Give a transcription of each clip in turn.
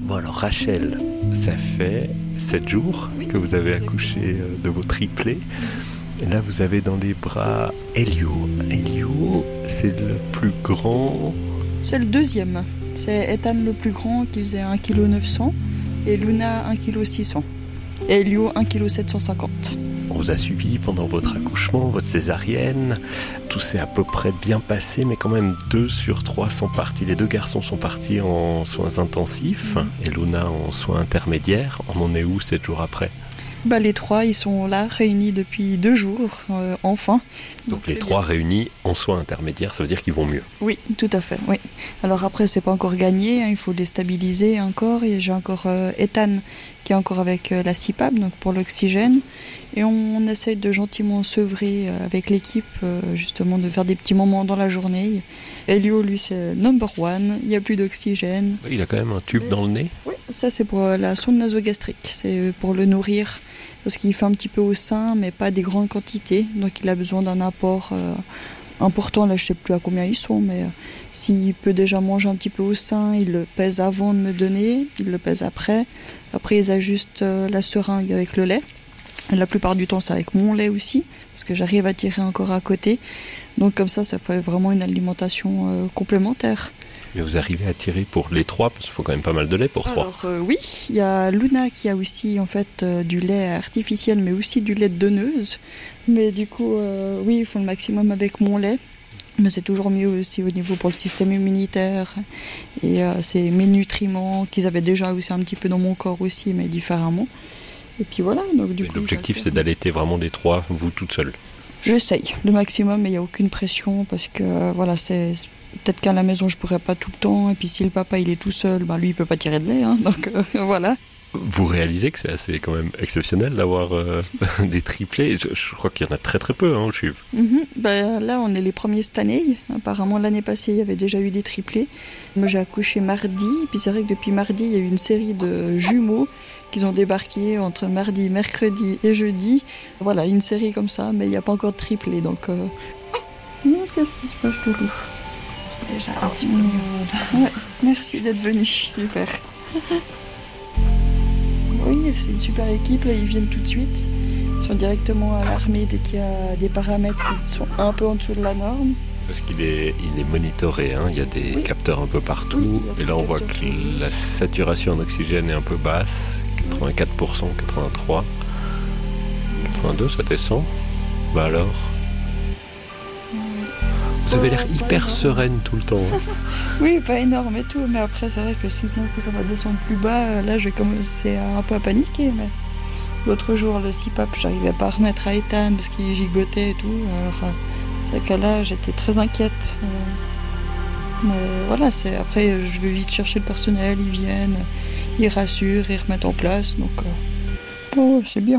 Bon alors Rachel, ça fait 7 jours que vous avez accouché de vos triplés. Et là vous avez dans les bras Elio. Elio, c'est le plus grand. C'est le deuxième. C'est Ethan le plus grand qui faisait 1,9 kg et Luna 1,6 kg. Et Elio 1,750 kg. On vous a suivi pendant votre accouchement, votre césarienne. Tout s'est à peu près bien passé, mais quand même 2 sur 3 sont partis. Les 2 garçons sont partis en soins intensifs et Luna en soins intermédiaires. On en est où 7 jours après ? Les 3, ils sont là, réunis depuis 2 jours, enfin. Donc les 3 réunis en soins intermédiaires, ça veut dire qu'ils vont mieux. Oui, tout à fait, oui. Alors après, c'est pas encore gagné, il faut les stabiliser encore. Et j'ai encore Ethan qui est encore avec la CPAP, donc pour l'oxygène. Et on essaye de gentiment sevrer avec l'équipe, justement de faire des petits moments dans la journée. Elio, lui, c'est number one, il n'y a plus d'oxygène. Il a quand même un tube dans le nez ? Oui, ça c'est pour la sonde nasogastrique, c'est pour le nourrir, parce qu'il fait un petit peu au sein, mais pas des grandes quantités, donc il a besoin d'un apport important. Là je ne sais plus à combien ils sont, mais s'il peut déjà manger un petit peu au sein, il le pèse avant de me donner, il le pèse après ils ajustent la seringue avec le lait. Et la plupart du temps c'est avec mon lait aussi, parce que j'arrive à tirer encore à côté, donc comme ça fait vraiment une alimentation complémentaire. Mais vous arrivez à tirer pour les 3, parce qu'il faut quand même pas mal de lait pour 3. Alors oui, il y a Luna qui a aussi en fait du lait artificiel, mais aussi du lait de donneuse. Mais du coup, oui, ils font le maximum avec mon lait. Mais c'est toujours mieux aussi au niveau pour le système immunitaire. Et c'est mes nutriments qu'ils avaient déjà aussi un petit peu dans mon corps aussi, mais différemment. Et puis voilà. Donc, du coup, l'objectif, c'est d'allaiter vraiment les 3, vous toute seule. J'essaye le maximum, mais il n'y a aucune pression parce que voilà, c'est peut-être qu'à la maison je pourrais pas tout le temps, et puis si le papa il est tout seul, lui il peut pas tirer de lait, donc voilà. Vous réalisez que c'est assez quand même exceptionnel d'avoir des triplés. Je crois qu'il y en a très très peu au chiffre. Là on est les premiers cette année. Apparemment l'année passée il y avait déjà eu des triplés. Moi j'ai accouché mardi, et puis c'est vrai que depuis mardi il y a eu une série de jumeaux qui ont débarqué entre mardi, mercredi et jeudi. Voilà, une série comme ça, mais il n'y a pas encore de triplés, donc qu'est-ce qui se passe, Toulou? Déjà un petit peu mieux. Ouais, merci d'être venu, super. Oui, c'est une super équipe, là ils viennent tout de suite. Ils sont directement alarmés dès qu'il y a des paramètres qui sont un peu en dessous de la norme. Parce qu'il est monitoré, il y a des capteurs un peu partout. Et là on voit que la saturation en oxygène est un peu basse, 84%, 83%, 82%, ça descend. Alors vous avez l'air hyper sereine tout le temps. Oui, pas énorme et tout, mais après c'est vrai que si ça va descendre plus bas, là je vais commencer un peu à paniquer. Mais l'autre jour, le CPAP, j'arrivais pas à remettre à Ethan parce qu'il gigotait et tout. Alors c'est vrai que là j'étais très inquiète. Mais voilà, après je vais vite chercher le personnel, ils viennent, ils rassurent, ils remettent en place, donc c'est bien.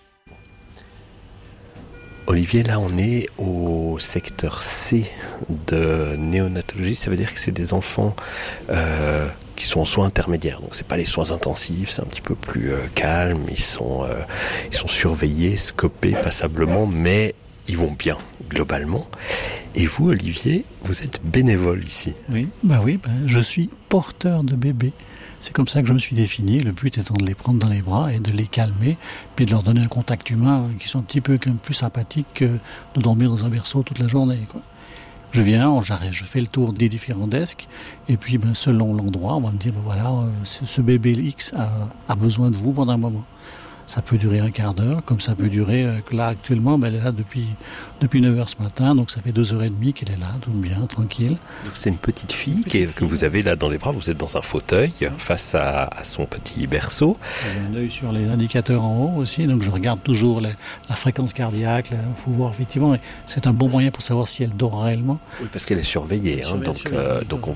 Olivier, là on est au secteur C de néonatologie, ça veut dire que c'est des enfants qui sont en soins intermédiaires, donc c'est pas les soins intensifs, c'est un petit peu plus calme, ils sont surveillés, scopés passablement, mais ils vont bien globalement. Et vous, Olivier, vous êtes bénévole ici. Oui, je suis porteur de bébés. C'est comme ça que je me suis défini, le but étant de les prendre dans les bras et de les calmer, puis de leur donner un contact humain qui soit un petit peu plus sympathique que de dormir dans un berceau toute la journée, quoi. Je viens, je fais le tour des différents desks, et puis selon l'endroit, on va me dire, ce bébé X a besoin de vous pendant un moment. Ça peut durer un quart d'heure, comme ça peut durer, là actuellement, elle est là depuis 9h ce matin, donc ça fait 2h30 qu'elle est là, tout bien, tranquille. Donc c'est une petite fille que vous avez là dans les bras, vous êtes dans un fauteuil face à son petit berceau. J'ai un œil sur les indicateurs en haut aussi, donc je regarde toujours la fréquence cardiaque, il faut voir effectivement, c'est un bon moyen pour savoir si elle dort réellement. Oui, parce qu'elle est surveillée, donc on